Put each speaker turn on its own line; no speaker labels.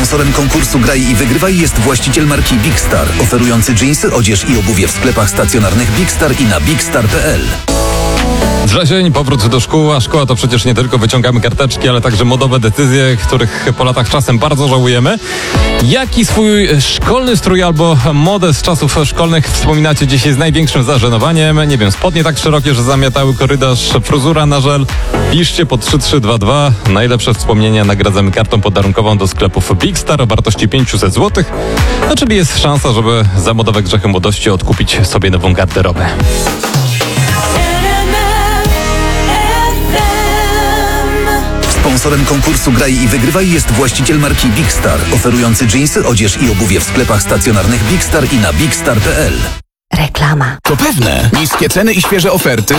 Sponsorem konkursu Graj i Wygrywaj jest właściciel marki Big Star, oferujący dżinsy, odzież i obuwie w sklepach stacjonarnych Big Star i na bigstar.pl.
Wrzesień, powrót do szkół, a szkoła to przecież nie tylko wyciągamy karteczki, ale także modowe decyzje, których po latach czasem bardzo żałujemy. Jaki swój szkolny strój albo modę z czasów szkolnych wspominacie dzisiaj z największym zażenowaniem? Nie wiem, spodnie tak szerokie, że zamiatały korytarz, fryzura na żel. Piszcie po 3322. Najlepsze wspomnienia nagradzamy kartą podarunkową do sklepów Big Star o wartości 500 zł. No, czyli jest szansa, żeby za modowe grzechy młodości odkupić sobie nową garderobę.
Sponsorem konkursu Graj i Wygrywaj jest właściciel marki Big Star, oferujący dżinsy, odzież i obuwie w sklepach stacjonarnych Big Star i na bigstar.pl.
Reklama.
To pewne. Niskie ceny i świeże oferty